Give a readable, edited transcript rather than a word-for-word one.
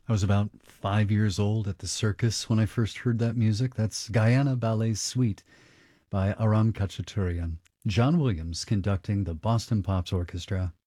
I was about 5 years old at the circus when I first heard that music. That's Guyana Ballet Suite by Aram Khachaturian. John Williams conducting the Boston Pops Orchestra.